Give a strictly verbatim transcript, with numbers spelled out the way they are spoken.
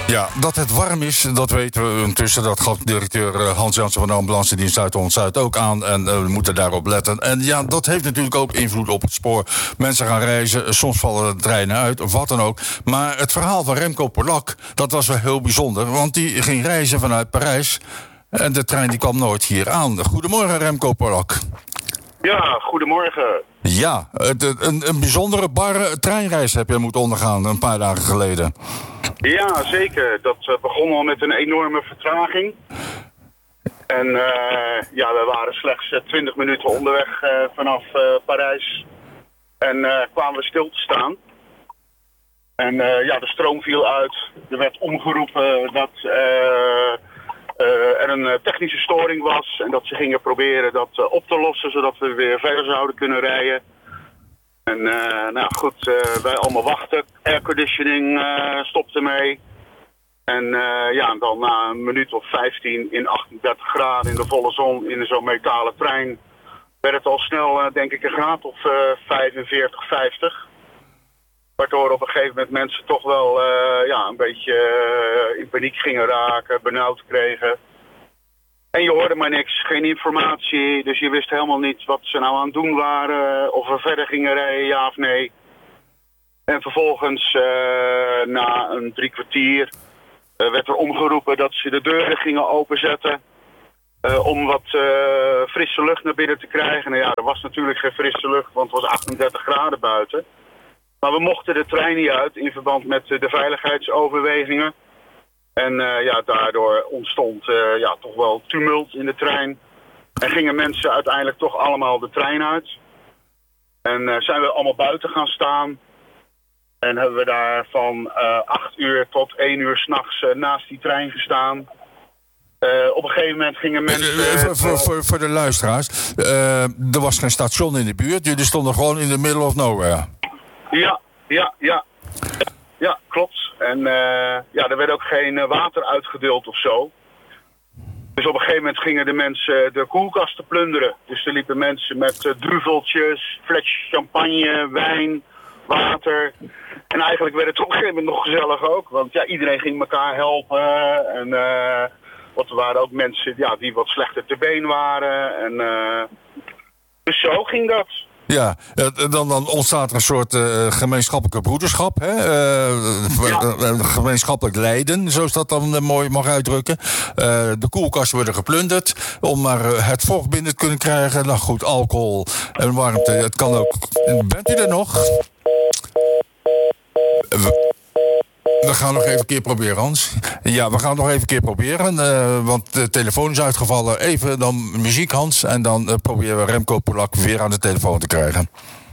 Ja, dat het warm is, dat weten we intussen. Dat gaf directeur Hans Jansen van de Ambulance Dienst Zuid-Holland-Zuid ook aan. En uh, we moeten daarop letten. En ja, dat heeft natuurlijk ook invloed op het spoor. Mensen gaan reizen, soms vallen de treinen uit, of wat dan ook. Maar het verhaal van Remco Polak, dat was wel heel bijzonder. Want die ging reizen vanuit Parijs. En de trein die kwam nooit hier aan. Goedemorgen, Remco Polak. Ja, goedemorgen. Ja, een, een bijzondere barre treinreis heb je moeten ondergaan een paar dagen geleden. Ja, zeker. Dat begon al met een enorme vertraging. En uh, ja, we waren slechts twintig minuten onderweg uh, vanaf uh, Parijs. En uh, kwamen we stil te staan. En uh, ja, de stroom viel uit. Er werd omgeroepen dat uh, uh, er een technische storing was. En dat ze gingen proberen dat uh, op te lossen, zodat we weer verder zouden kunnen rijden. En uh, nou goed, uh, wij allemaal wachten. Airconditioning uh, stopte mee. En uh, ja, dan na een minuut of vijftien in achtendertig graden in de volle zon in zo'n metalen trein werd het al snel, uh, denk ik, een graad of uh, vijfenveertig, vijftig. Waardoor op een gegeven moment mensen toch wel uh, ja, een beetje uh, in paniek gingen raken, benauwd kregen. En je hoorde maar niks, geen informatie, dus je wist helemaal niet wat ze nou aan het doen waren, of we verder gingen rijden, ja of nee. En vervolgens, uh, na een drie kwartier, uh, werd er omgeroepen dat ze de deuren gingen openzetten. Uh, om wat uh, frisse lucht naar binnen te krijgen. Nou ja, er was natuurlijk geen frisse lucht, want het was achtendertig graden buiten. Maar we mochten de trein niet uit in verband met uh, de veiligheidsoverwegingen. En uh, ja, daardoor ontstond uh, ja, toch wel tumult in de trein. En gingen mensen uiteindelijk toch allemaal de trein uit. En uh, zijn we allemaal buiten gaan staan. En hebben we daar van uh, acht uur tot één uur 's nachts uh, naast die trein gestaan. Uh, op een gegeven moment gingen mensen... Uh, uh, voor, voor, voor, voor de luisteraars, uh, er was geen station in de buurt. Jullie stonden gewoon in the middle of nowhere. Ja, ja, ja. Ja, klopt. En uh, ja, er werd ook geen uh, water uitgedeeld of zo. Dus op een gegeven moment gingen de mensen de koelkasten plunderen. Dus er liepen mensen met uh, duveltjes, flesjes champagne, wijn, water. En eigenlijk werd het op een gegeven moment nog gezellig ook. Want ja, iedereen ging elkaar helpen. En uh, want er waren ook mensen ja, die wat slechter te been waren. En, uh, dus zo ging dat. Ja, dan, dan ontstaat er een soort uh, gemeenschappelijke broederschap. Hè? Uh, ja. Gemeenschappelijk lijden, zoals dat dan uh, mooi mag uitdrukken. Uh, de koelkasten worden geplunderd om maar uh, het vocht binnen te kunnen krijgen. Nou goed, alcohol en warmte, het kan ook. Bent u er nog? We... We gaan nog even een keer proberen, Hans. Ja, we gaan nog even een keer proberen. Uh, want de telefoon is uitgevallen. Even dan muziek, Hans. En dan uh, proberen we Remco Polak weer aan de telefoon te krijgen.